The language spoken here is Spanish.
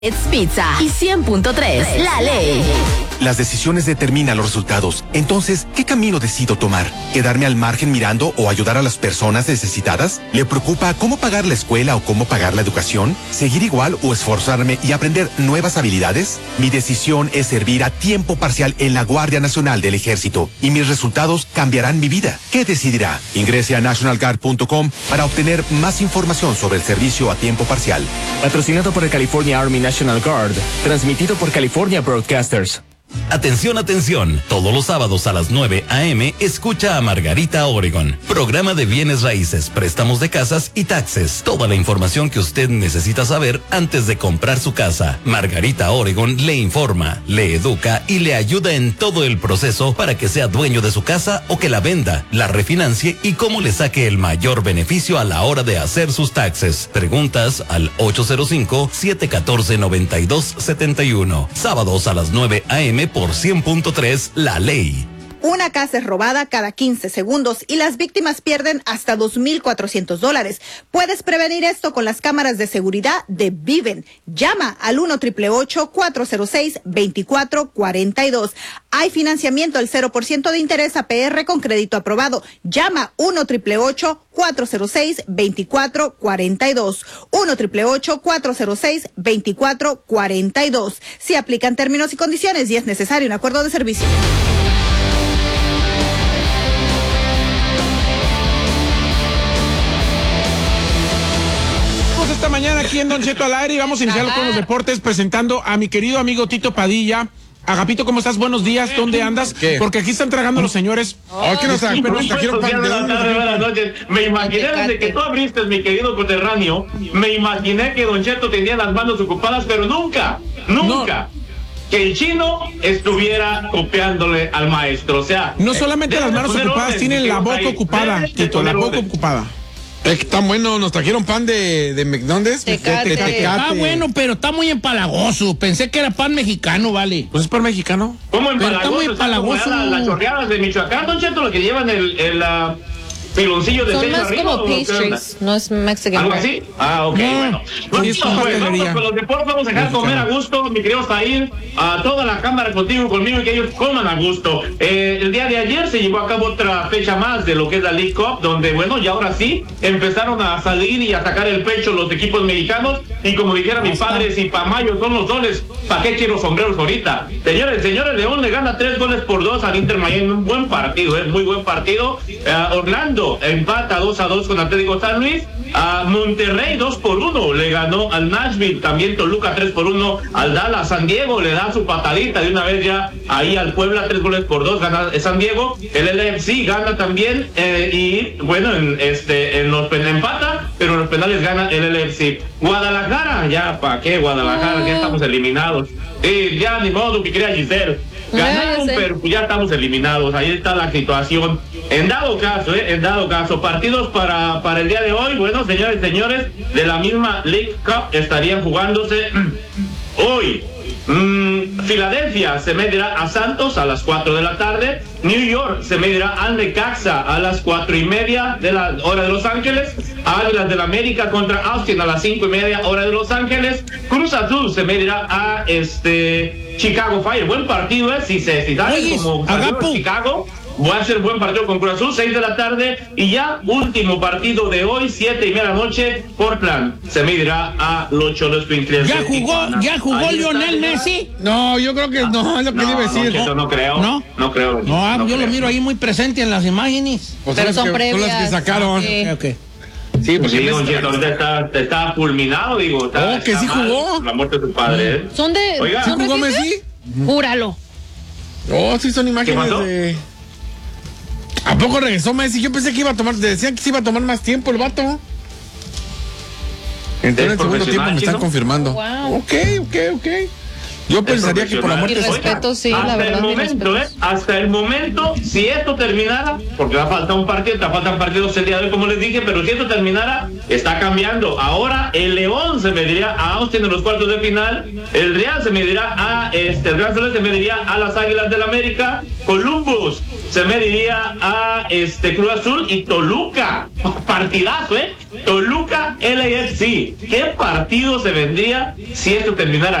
It's Pizza y 100.3, La Ley. Las decisiones determinan los resultados. Entonces, ¿qué camino decido tomar? ¿Quedarme al margen mirando o ayudar a las personas necesitadas? ¿Le preocupa cómo pagar la escuela o cómo pagar la educación? ¿Seguir igual o esforzarme y aprender nuevas habilidades? Mi decisión es servir a tiempo parcial en la Guardia Nacional del Ejército y mis resultados cambiarán mi vida. ¿Qué decidirá? Ingrese a nationalguard.com para obtener más información sobre el servicio a tiempo parcial. Patrocinado por el California Army National Guard, transmitido por California Broadcasters. Atención, atención. Todos los sábados a las 9 a.m. escucha a Margarita Oregon. Programa de bienes raíces, préstamos de casas y taxes. Toda la información que usted necesita saber antes de comprar su casa. Margarita Oregon le informa, le educa y le ayuda en todo el proceso para que sea dueño de su casa o que la venda, la refinancie y cómo le saque el mayor beneficio a la hora de hacer sus taxes. Preguntas al 805-714-9271. Sábados a las 9 a.m. por 100.3 La Ley. Una casa es robada cada 15 segundos y las víctimas pierden hasta $2,400. Puedes prevenir esto con las cámaras de seguridad de Viven. Llama al 1-888-406-2442. Hay financiamiento al 0% de interés APR con crédito aprobado. Llama 1-888-406-2442. 1-888-406-2442. Si aplican términos y condiciones y es necesario un acuerdo de servicio. Esta mañana aquí en Don Cheto al aire y vamos a iniciar con los deportes presentando a mi querido amigo Tito Padilla. Agapito, ¿cómo estás? Buenos días, ¿dónde andas? ¿Qué? Porque aquí están tragando los señores. ¿Qué nos trajeron pan? Buenas noches. Me imaginé desde que tú abriste, mi querido coterráneo, me imaginé que Don Cheto tenía las manos ocupadas, pero nunca que el chino estuviera copiándole al maestro. O sea, no solamente las manos ocupadas, tienen la boca ocupada, Tito, la boca ocupada. Es que está bueno, nos trajeron pan de McDonald's. Tecate. Está bueno, pero está muy empalagoso. Pensé que era pan mexicano, vale. Pues es pan mexicano. ¿Cómo empalagoso? Pero está muy empalagoso. Las chorreadas de Michoacán, Don Cheto, lo que llevan el piloncillo de son techo más arriba. Como pastries, no es mexican. ¿Algo así? Ok, bueno. Vamos con los deportes, vamos a dejar comer a gusto, mi querido Saín, a toda la cámara contigo, conmigo, y que ellos coman a gusto. El día de ayer se llevó a cabo otra fecha más de lo que es la League Cup, donde, bueno, y ahora sí, empezaron a salir y a sacar el pecho los equipos mexicanos, y como dijera mi padre, si pa' mayo son los soles, ¿pa' qué quiero sombreros ahorita? Señores, León le gana 3-2 al Inter Miami, un buen partido, muy buen partido. Orlando empata 2-2 con Atlético San Luis. A Monterrey 2-1 le ganó al Nashville. También Toluca 3-1 al Dallas. San Diego le da su patadita de una vez ya ahí al Puebla, 3-2 gana San Diego. El LFC gana también y bueno, empata, pero en los penales gana el LFC. Guadalajara, ya para qué Guadalajara, ya estamos eliminados. Ya ni modo que quería Giselle. Ganaron, pero ya estamos eliminados. Ahí está la situación. En dado caso, partidos para el día de hoy. Bueno, señores, de la misma League Cup estarían jugándose hoy. Filadelfia se medirá a Santos a las 4 de la tarde. New York se medirá al Necaxa a las 4:30 de la hora de Los Ángeles. Águilas del América contra Austin a las 5:30 hora de Los Ángeles. Cruz Azul se medirá a Chicago Fire. Buen partido, si sale como Chicago. Va a ser buen partido con Cruz Azul, 6 de la tarde. Y ya, último partido de hoy, 7:30 de la noche, Portland se medirá a los Cholos Pintres. ¿Ya jugó Lionel Messi? No, yo creo que no, es lo que le iba a decir. No creo. No creo. No, yo lo miro ahí muy presente en las imágenes. Pero son previas. Son las que sacaron. Okay. Sí, porque está fulminado, digo. Que sí jugó. La muerte de su padre. ¿Son de? Oiga, ¿sí jugó Messi? Júralo. Sí, son imágenes de... ¿A poco regresó Messi? Yo pensé que decían que se iba a tomar más tiempo el vato. Entonces en el segundo tiempo me están confirmando. Wow. Ok. Yo pensaría que por la muerte... Y respeto, sí, la verdad. Hasta el momento, si esto terminara, porque va a faltar un partido, te faltan partidos el día de hoy, como les dije, pero si esto terminara, está cambiando. Ahora el León se mediría a Austin en los cuartos de final, el Real se mediría el Real Salt Lake se mediría a las Águilas del América, Columbus se mediría a Cruz Azul y Toluca. Partidazo, Toluca LAFC. ¿Qué partido se vendría si esto terminara?